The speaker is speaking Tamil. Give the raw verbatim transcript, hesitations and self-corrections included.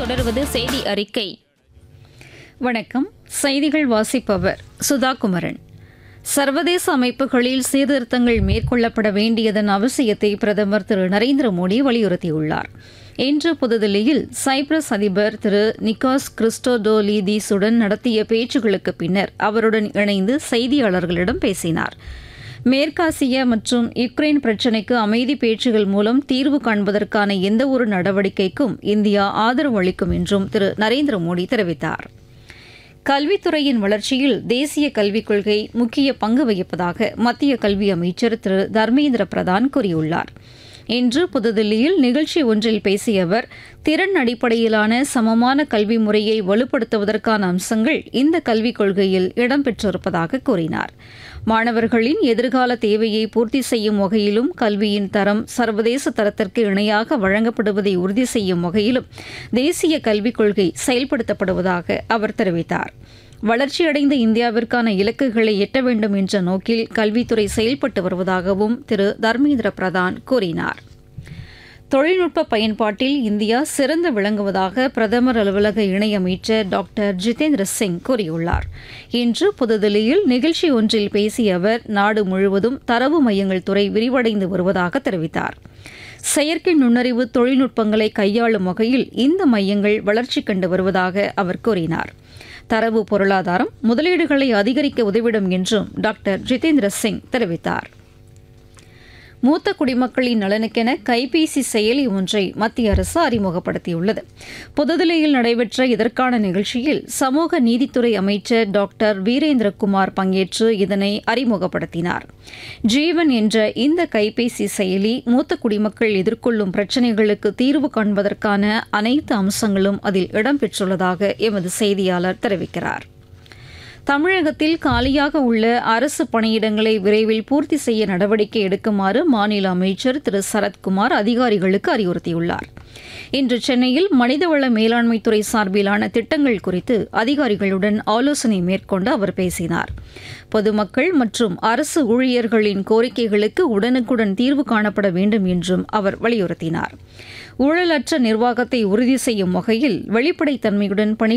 தொடர்வது செய்தி அறிக்கை. வணக்கம். செய்திகள் வாசிப்பவர் சுதா குமரன். சர்வதேச அமைப்புகளில் சீர்திருத்தங்கள் மேற்கொள்ளப்பட வேண்டியதன் அவசியத்தை பிரதமர் திரு நரேந்திர மோடி வலியுறுத்தியுள்ளார். இன்று புதுதில்லியில் சைப்ரஸ் அதிபர் திரு நிக்காஸ் கிறிஸ்டோடோலிதீஸுடன் நடத்திய பேச்சுகளுக்கு பின்னர் அவருடன் இணைந்து செய்தியாளர்களிடம் பேசினார். மேற்காசிய மற்றும் யுக்ரைன் பிரச்சினைக்கு அமைதி பேச்சுகள் மூலம் தீர்வு காண்பதற்கான எந்தவொரு நடவடிக்கைக்கும் இந்தியா ஆதரவு அளிக்கும் என்றும் திரு நரேந்திர மோடி தெரிவித்தார். கல்வித்துறையின் வளர்ச்சியில் தேசிய கல்விக் கொள்கை முக்கிய பங்கு வகிப்பதாக மத்திய கல்வி அமைச்சர் திரு தர்மேந்திர பிரதான் கூறியுள்ளார். இன்று புதுதில்லியில் நிகழ்ச்சி ஒன்றில் பேசிய அவர், திறன் அடிப்படையிலான சமமான கல்வி முறையை வலுப்படுத்துவதற்கான அம்சங்கள் இந்த கல்விக் கொள்கையில் இடம்பெற்றிருப்பதாக கூறினார். மாணவர்களின் எதிர்கால தேவையை பூர்த்தி செய்யும் வகையிலும் கல்வியின் தரம் சர்வதேச தரத்திற்கு இணையாக வழங்கப்படுவதை உறுதி செய்யும் வகையிலும் தேசிய கல்விக் கொள்கை செயல்படுத்தப்படுவதாக அவர் தெரிவித்தார். வளர்ச்சியடைந்த இந்தியாவிற்கான இலக்குகளை எட்ட வேண்டும் என்ற நோக்கில் கல்வித்துறை செயல்பட்டு வருவதாகவும் திரு தர்மேந்திர பிரதான் கூறினார். தொழில்நுட்ப பயன்பாட்டில் இந்தியா சிறந்து விளங்குவதாக பிரதமர் அலுவலக இணையமைச்சர் டாக்டர் ஜிதேந்திர சிங் கூறியுள்ளார். இன்று புதுதில்லியில் நிகழ்ச்சி ஒன்றில் பேசிய அவர், நாடு முழுவதும் தரவு மையங்கள் துறை விரிவடைந்து வருவதாக தெரிவித்தார். செயற்கை நுண்ணறிவு தொழில்நுட்பங்களை கையாளும் வகையில் இந்த மையங்கள் வளர்ச்சி கண்டு வருவதாக அவர் கூறினார். தரவு பொருளாதாரம் முதலீடுகளை அதிகரிக்க உதவிடும் என்றும் டாக்டர் ஜிதேந்திர சிங் தெரிவித்தார். மூத்த குடிமக்களின் நலனுக்கென கைபேசி செயலி ஒன்றை மத்திய அரசு அறிமுகப்படுத்தியுள்ளது. புதுதில்லியில் நடைபெற்ற இதற்கான நிகழ்ச்சியில் சமூக நீதித்துறை அமைச்சர் டாக்டர் வீரேந்திரகுமார் பங்கேற்று இதனை அறிமுகப்படுத்தினார். ஜீவன் என்ற இந்த கைபேசி செயலி மூத்த குடிமக்கள் எதிர்கொள்ளும் பிரச்சினைகளுக்கு தீர்வு காண்பதற்கான அனைத்து அம்சங்களும் அதில் இடம்பெற்றுள்ளதாக எமது செய்தியாளர் தெரிவிக்கிறார். தமிழகத்தில் காலியாக உள்ள அரசு பணியிடங்களை விரைவில் பூர்த்தி செய்ய நடவடிக்கை எடுக்குமாறு மாநில அமைச்சர் திரு சரத்குமார் அதிகாரிகளுக்கு அறிவுறுத்தியுள்ளார். இன்று சென்னையில் மனிதவள மேலாண்மைத்துறை சார்பிலான திட்டங்கள் குறித்து அதிகாரிகளுடன் ஆலோசனை மேற்கொண்டு அவர் பேசினார். பொதுமக்கள் மற்றும் அரசு ஊழியர்களின் கோரிக்கைகளுக்கு உடனுக்குடன் தீர்வு காணப்பட வேண்டும் என்றும் அவர் வலியுறுத்தினார். ஊழலற்ற நிர்வாகத்தை உறுதி செய்யும் வகையில் வெளிப்படைத்தன்மையுடன் பணி